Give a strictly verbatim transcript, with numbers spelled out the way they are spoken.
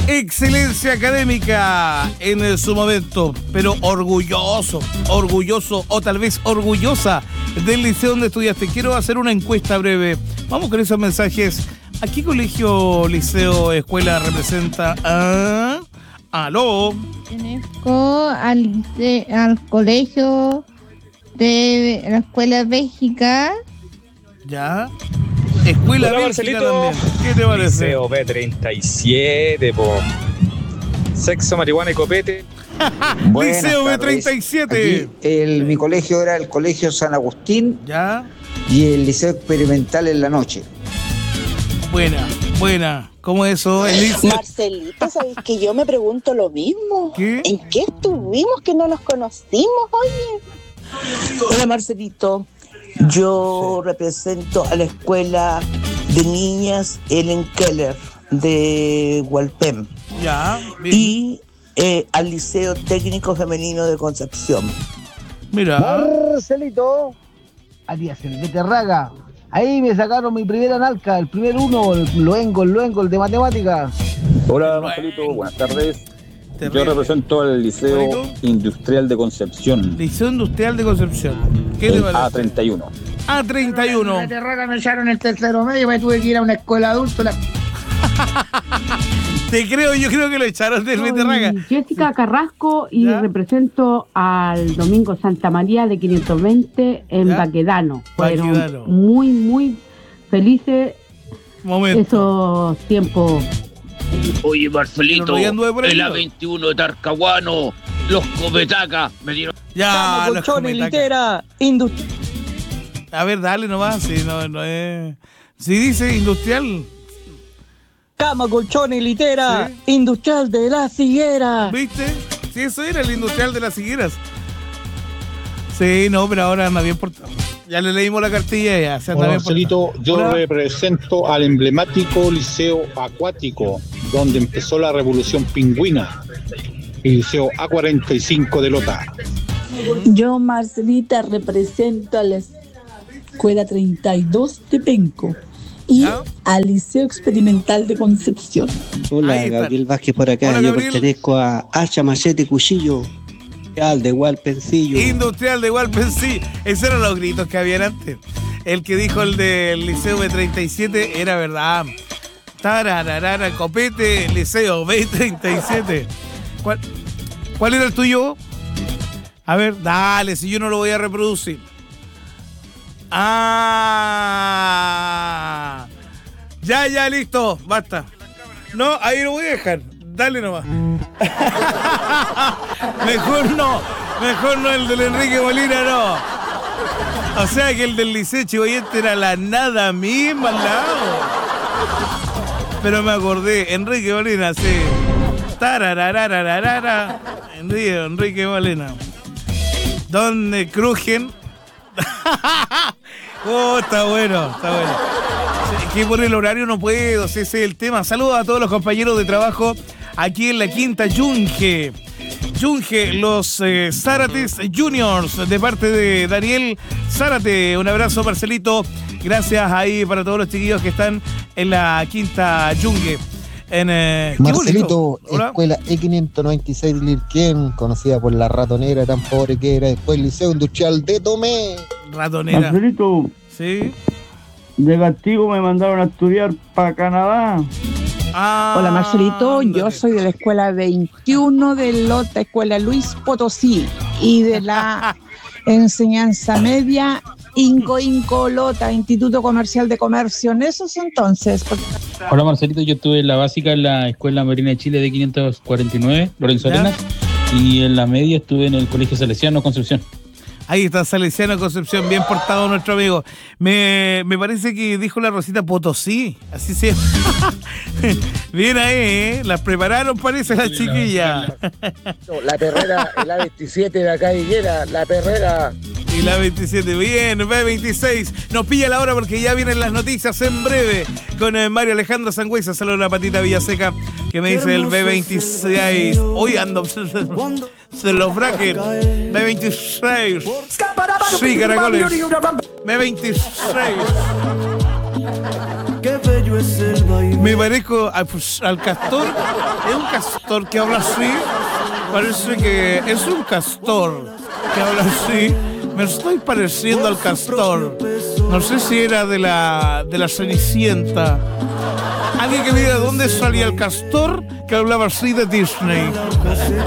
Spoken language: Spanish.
excelencia académica en su momento, pero orgulloso, orgulloso o tal vez orgullosa del liceo donde estudiaste. Quiero hacer una encuesta breve. Vamos con esos mensajes. ¿A qué colegio, liceo, escuela representa? ¿Ah? ¿Aló? Pertenezco al, de, al colegio de la Escuela Bélgica. ¿Ya? Escuela Hola, Bélgica Marcelito. también. ¿Qué te parece? Liceo B treinta y siete, po. Sexo, marihuana y copete. Liceo B treinta y siete. Aquí, el, mi colegio era el Colegio San Agustín. ¿Ya? Y el Liceo Experimental en la noche. Buena, buena. ¿Cómo eso, Elisa? Marcelito, ¿sabes que yo me pregunto lo mismo? ¿Qué? ¿En qué estuvimos que no nos conocimos, oye? Hola, Marcelito. Yo represento a la escuela de niñas Ellen Keller de Hualpén. Ya. Bien. Y eh, al Liceo Técnico Femenino de Concepción. Mira. Marcelito, alias el Beterraga. Ahí me sacaron mi primera nalca, el primer uno, el luengo, el luengo, el de matemáticas. Hola, Marcelito, buenas tardes. Terrible. Yo represento al Liceo ¿Bonito? Industrial de Concepción. Liceo Industrial de Concepción. ¿Qué te El parece? A treinta y uno. A treinta y uno. El Beterraga me echaron el tercero medio, me tuve que ir a una escuela adulta. La... Te creo, yo creo que lo echaron del Beterraga. Soy Jessica Carrasco y ¿Ya? represento al Domingo Santa María de quinientos veinte en ¿Ya? Baquedano. Fueron Baquedano. muy, muy felices Momento. esos tiempos. Oye, Pero Marcelito, no había anduve por ahí, el ¿no? A veintiuno de Tarcahuano, los copetacas me dieron. Ya, los colchones, cometacas. litera, industria. A ver, dale nomás. Si no, no es. Si dice industrial, Cama, colchones, litera, Sí. industrial de la Higuera. ¿viste? Si eso era el industrial de las higueras. Sí, no, pero ahora anda bien portado. Ya le leímos la cartilla ya. Se anda Hola, bien Marcelito, portado. yo Hola. represento al emblemático Liceo Acuático, donde empezó la Revolución Pingüina, el Liceo A cuarenta y cinco de Lota. Yo, Marcelita, represento a la Escuela treinta y dos de Penco y ¿Ya? al Liceo Experimental de Concepción. Hola, Ahí está. Gabriel Vázquez por acá. Hola, Yo Gabriel. pertenezco a Hacha, Machete, Cuchillo, al de Hualpencillo. Industrial de Hualpensí. Esos eran los gritos que habían antes. El que dijo el del Liceo B treinta y siete era verdad. Tarararara, copete, Liceo B treinta y siete. ¿Cuál, ¿Cuál era el tuyo? A ver, dale, si yo no lo voy a reproducir. Ah. Ya, ya, listo, basta. No, ahí lo voy a dejar. Dale nomás. Mejor no, mejor no el del Enrique Molina, no. O sea que el del Liceo Chiboyente era la nada misma al lado. Pero me acordé, Enrique Molina, sí. Tarararararara. Enrique, Enrique Molina. Donde crujen. Oh, está bueno, está bueno. Es que por el horario no puedo, si ese es el tema. Saludos a todos los compañeros de trabajo aquí en la Quinta Yunge. Yunge, los eh, Zárates Juniors, de parte de Daniel Zárate. Un abrazo, Marcelito. Gracias ahí para todos los chiquillos que están en la Quinta Yunge. En, eh, qué Marcelito, bonito. Hola. escuela E quinientos noventa y seis de Lirquén, conocida por la ratonera tan pobre que era. Después Liceo Industrial de Tomé. Ratonera. Marcelito, Sí. de castigo me mandaron a estudiar para Canadá. Ah, Hola Marcelito, yo ándale. soy de la escuela veintiuno de Lota, escuela Luis Potosí, y de la enseñanza media Inco Inco Lota, Instituto Comercial de Comercio. En esos entonces. Porque... Hola Marcelito, yo estuve en la básica en la Escuela Marina de Chile de quinientos cuarenta y nueve, Lorenzo ¿Ya? Arenas, y en la media estuve en el Colegio Salesiano Concepción. Ahí está Salesiano Concepción, bien portado nuestro amigo. Me, me parece que dijo la Rosita Potosí, así se llama. Bien ahí, ¿eh? Las prepararon, parece, la chiquilla. La perrera, el A veintisiete de acá de Higuera, la perrera. Y la veintisiete, bien, B veintiséis. Nos pilla la hora porque ya vienen las noticias en breve con eh, Mario Alejandro Sangüesa. Saludos a la Patita Villaseca que me dice el B veintiséis. Hoy ando se los brackets. B veintiséis. Sí, caracoles. B veintiséis. Qué bello Me parezco a, pues, al castor. Es un castor que habla así. Parece que es un castor que habla así. Me estoy pareciendo al castor. No sé si era de la de la Cenicienta. Alguien que diga dónde salía el castor que hablaba así de Disney.